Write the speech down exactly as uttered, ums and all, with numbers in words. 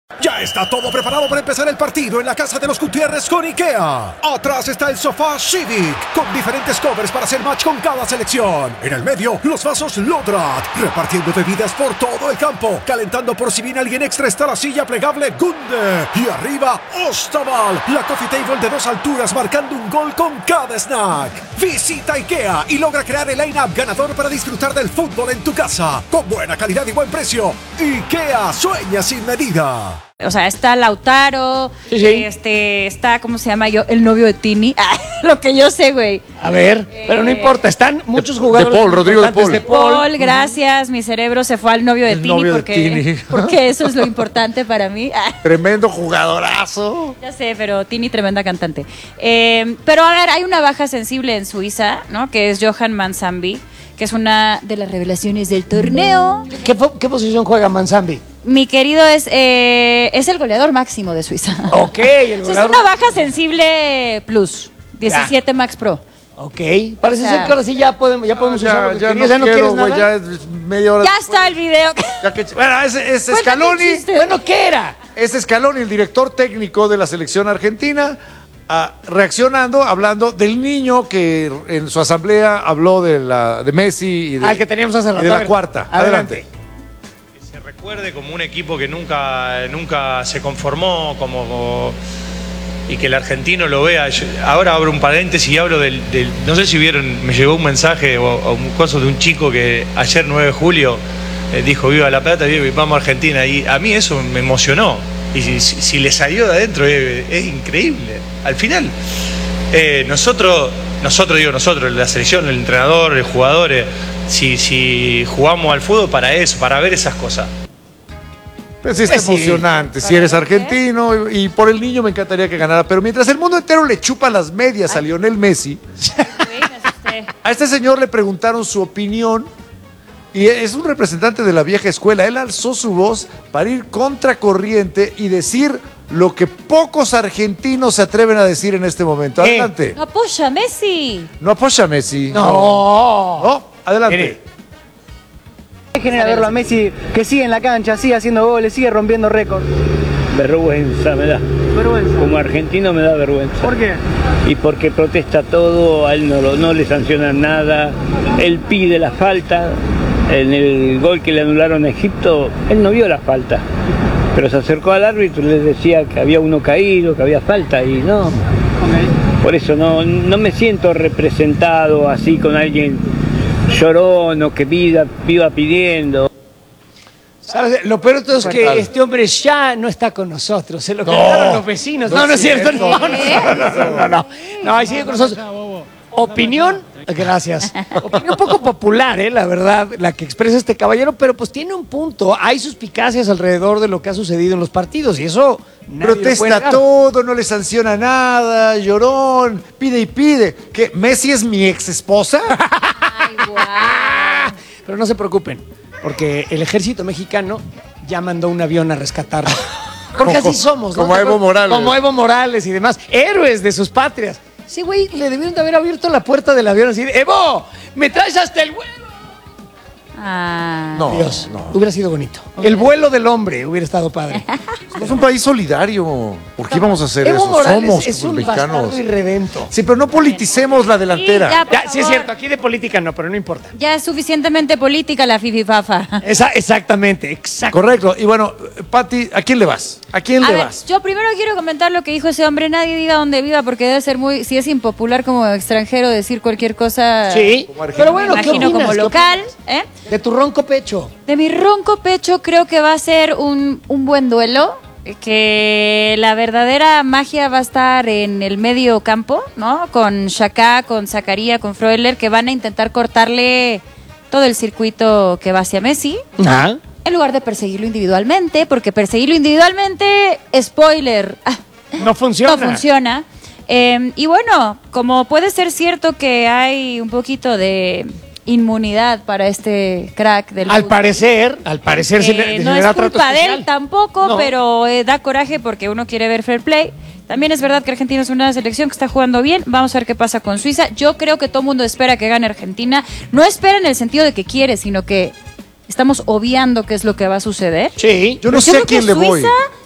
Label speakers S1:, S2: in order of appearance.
S1: Ya está todo preparado para empezar el partido en la casa de los Gutiérrez con IKEA. Atrás está el sofá Civic, con diferentes covers para hacer match con cada selección. En el medio, los vasos Lodrat, repartiendo bebidas por todo el campo. Calentando por si viene alguien extra está la silla plegable Gunde. Y arriba, Ostaval, la coffee table de dos alturas marcando un gol con cada snack. Visita IKEA y logra crear el line-up ganador para disfrutar del fútbol en tu casa. Con buena calidad y buen precio. IKEA sueña sin medida.
S2: O sea, está Lautaro,
S3: sí, sí.
S2: este, está, ¿cómo se llama yo? El novio de Tini. Lo que yo sé, güey.
S3: A ver, eh, pero no importa, están muchos jugadores.
S4: De Paul, Rodrigo de Paul.
S2: De Paul, gracias, mi cerebro se fue al novio de
S4: El
S2: Tini,
S4: novio de
S2: porque,
S4: Tini.
S2: porque eso es lo importante para mí.
S4: Tremendo jugadorazo.
S2: Ya sé, pero Tini, tremenda cantante. Eh, pero a ver, hay una baja sensible en Suiza, ¿no? Que es Johan Manzambi, que es una de las revelaciones del torneo.
S3: ¿Qué, qué posición juega Manzambi?
S2: Mi querido es eh, es el goleador máximo de Suiza.
S3: Ok, el
S2: goleador. Es una baja sensible plus, diecisiete
S3: ya.
S2: Max Pro.
S3: Ok, parece
S2: o sea,
S3: ser que ahora sí ya podemos, ya podemos
S4: ya,
S3: usar lo que
S4: ya,
S3: querías,
S4: no
S3: ya no
S4: quiero,
S3: quieres nada.
S4: Ya es media hora
S2: Ya
S4: después.
S2: está el video.
S4: Ya que, bueno, ese es Scaloni.
S3: Bueno, ¿qué era?
S4: Es Scaloni, el director técnico de la selección argentina, uh, reaccionando, hablando del niño que en su asamblea habló de, la, de Messi y de,
S3: Al que teníamos hace rato.
S4: y de la cuarta. Adelante.
S3: Adelante.
S5: Se recuerde como un equipo que nunca, nunca se conformó, como, como y que el argentino lo vea. Yo, ahora abro un paréntesis y hablo del, del, no sé si vieron, me llegó un mensaje o, o un coso de un chico que ayer nueve de julio eh, dijo viva La Plata, viva, vamos a Argentina, y a mí eso me emocionó, y si, si, si le salió de adentro es, es increíble. Al final eh, nosotros, nosotros digo nosotros, la selección, el entrenador, los jugadores, si, si jugamos al fútbol para eso, para ver esas cosas.
S4: Pues es
S3: Pues
S4: emocionante,
S2: sí.
S4: si eres argentino, y, y por el niño me encantaría que ganara, pero mientras el mundo entero le chupa las medias a Lionel Messi, a este señor le preguntaron su opinión, y es un representante de la vieja escuela. Él alzó su voz para ir contracorriente y decir lo que pocos argentinos se atreven a decir en este momento.
S3: ¿Qué?
S4: Adelante.
S2: No apoya a Messi.
S4: No apoya a Messi.
S3: No.
S4: No, adelante.
S3: Mire.
S6: Genera verlo a Messi que sigue en la cancha, sigue haciendo goles, sigue rompiendo récords.
S7: Vergüenza me da.
S6: Vergüenza.
S7: Como argentino me da vergüenza.
S6: ¿Por qué?
S7: Y porque protesta todo, a él no, lo, no le sancionan nada, él pide la falta. En el gol que le anularon a Egipto, él no vio la falta, pero se acercó al árbitro y le decía que había uno caído, que había falta, y no.
S6: Okay.
S7: Por eso no, no me siento representado así con alguien llorón o que viva, viva pidiendo.
S3: ¿Sabes? Lo peor de todo es que
S4: Claro.
S3: este hombre ya no está con nosotros. Se lo
S4: No.
S3: cantaron los vecinos. No, no, es cierto. No, no, no, no, no, no. No, ahí sigue con nosotros. Opinión, gracias. Opinión poco popular, eh, la verdad, la que expresa este caballero, pero pues tiene un punto. Hay suspicacias alrededor de lo que ha sucedido en los partidos y eso nadie lo puede
S4: Protesta
S3: negar.
S4: todo, no le sanciona nada, llorón, pide y pide. ¿Qué? ¿Messi es mi ex esposa?
S2: Ay, guau.
S3: Pero no se preocupen, porque el ejército mexicano ya mandó un avión a rescatarlo. Porque así somos, ¿no?
S4: Como Evo Morales.
S3: Como Evo Morales y demás. Héroes de sus patrias. Sí, güey, le debieron de haber abierto la puerta del avión así. ¡Evo! ¡Me traes hasta el vuelo!
S2: Ah.
S4: No,
S3: Dios,
S4: no.
S3: hubiera sido bonito. El vuelo del hombre hubiera estado padre.
S4: Somos un país solidario. ¿Por qué vamos a hacer
S3: Evo
S4: eso?
S3: Morales
S4: Somos
S3: es un
S4: mexicanos.
S3: bastardo irredento.
S4: Sí, pero no politicemos la delantera.
S2: Sí, ya, por
S3: Ya, sí es
S2: favor.
S3: cierto, aquí de política no, pero no importa.
S2: Ya es suficientemente política la fififafa.
S3: Esa, exactamente, exacto.
S4: Correcto. Y bueno, Pati, ¿a quién le vas? ¿A quién
S2: A
S4: le
S2: ver,
S4: vas?
S2: yo primero quiero comentar lo que dijo ese hombre. Nadie diga dónde viva porque debe ser muy... Si es impopular como extranjero decir cualquier cosa...
S3: Sí,
S4: Como argentino.
S3: pero
S2: Me
S3: bueno, ¿qué
S2: imagino
S3: opinas?
S2: como
S3: ¿Qué
S2: local.
S3: opinas?
S2: ¿eh?
S3: De tu ronco pecho.
S2: De mi ronco pecho creo que va a ser un, un buen duelo, que la verdadera magia va a estar en el medio campo, ¿no? Con Xhaka, con Zakaria, con Freuler, que van a intentar cortarle todo el circuito que va hacia Messi,
S3: Ah.
S2: en lugar de perseguirlo individualmente, porque perseguirlo individualmente, spoiler,
S3: No funciona.
S2: no funciona. Eh, y bueno, como puede ser cierto que hay un poquito de inmunidad para este crack del
S3: Al
S2: fútbol.
S3: parecer, al parecer se le,
S2: Eh,
S3: se
S2: no
S3: le
S2: es
S3: da trato
S2: culpa de
S3: especial.
S2: él tampoco,
S3: No.
S2: pero eh, da coraje porque uno quiere ver fair play. También es verdad que Argentina es una selección que está jugando bien. Vamos a ver qué pasa con Suiza. Yo creo que todo el mundo espera que gane Argentina. No espera en el sentido de que quiere, sino que estamos obviando qué es lo que va a suceder.
S3: Sí.
S4: Yo no
S2: Pero
S4: sé a
S2: creo
S4: quién
S2: que
S4: le voy.
S2: Suiza